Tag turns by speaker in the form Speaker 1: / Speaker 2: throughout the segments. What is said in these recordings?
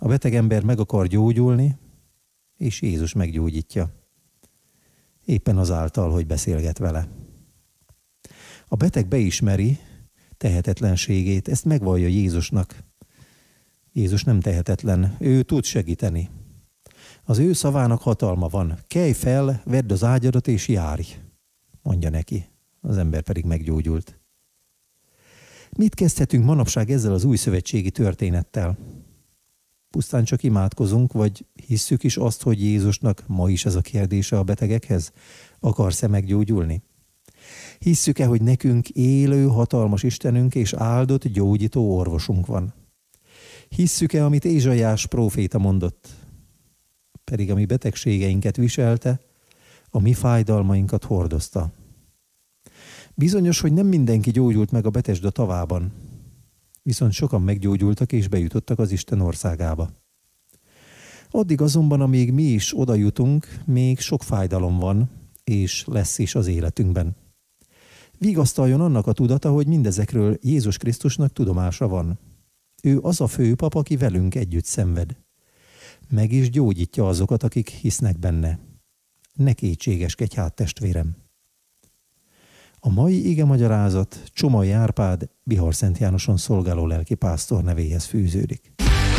Speaker 1: A beteg ember meg akar gyógyulni, és Jézus meggyógyítja. Éppen azáltal, hogy beszélget vele. A beteg beismeri tehetetlenségét, ezt megvallja Jézusnak. Jézus nem tehetetlen, ő tud segíteni. Az ő szavának hatalma van. Kelj fel, vedd az ágyadat és járj, mondja neki. Az ember pedig meggyógyult. Mit kezdhetünk manapság ezzel az újszövetségi történettel? Pusztán csak imádkozunk, vagy hisszük is azt, hogy Jézusnak ma is ez a kérdése a betegekhez? Akarsz-e meggyógyulni? Hisszük-e, hogy nekünk élő, hatalmas Istenünk és áldott, gyógyító orvosunk van? Hisszük-e, amit Ézsaiás próféta mondott? Pedig a mi betegségeinket viselte, a mi fájdalmainkat hordozta. Bizonyos, hogy nem mindenki gyógyult meg a Betesda tavában, viszont sokan meggyógyultak és bejutottak az Isten országába. Addig azonban, amíg mi is oda jutunk, még sok fájdalom van, és lesz is az életünkben. Vigasztaljon annak a tudata, hogy mindezekről Jézus Krisztusnak tudomása van. Ő az a főpap, aki velünk együtt szenved. Meg is gyógyítja azokat, akik hisznek benne. Ne kétségeskedj hát, testvérem! A mai igemagyarázat Csomai Árpád Bihar-Szent Jánoson szolgáló lelkipásztor nevéhez fűződik.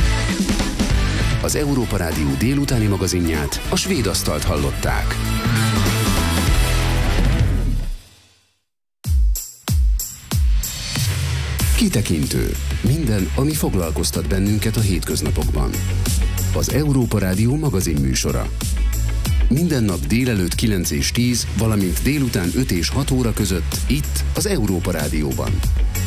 Speaker 2: Az Európa Rádió délutáni magazinját, a Svéd Asztalt hallották. Kitekintő. Minden, ami foglalkoztat bennünket a hétköznapokban. Az Európa Rádió magazin műsora. Minden nap délelőtt 9 és 10, valamint délután 5 és 6 óra között itt az Európa Rádióban.